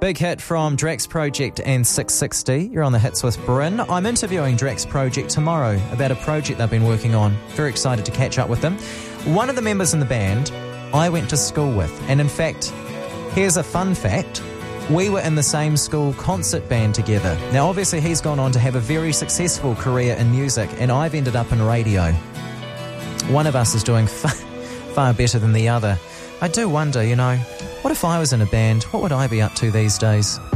Big hit from Drax Project and 660. You're on the Hits with Bryn. I'm interviewing Drax Project tomorrow about a project they've been working on. Very excited to catch up with them. One of the members in the band I went to school with. And in fact, here's a fun fact. We were in the same school concert band together. Now, obviously, he's gone on to have a very successful career in music, and I've ended up in radio. One of us is doing far better than the other. I do wonder, what if I was in a band, what would I be up to these days?